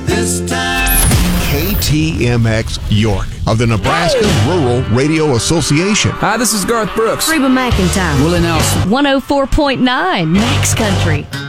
This time. KTMX York of the Nebraska Rural Radio Association. Hi, this is Garth Brooks. Reba McEntire. Willie Nelson. 104.9 Max Country.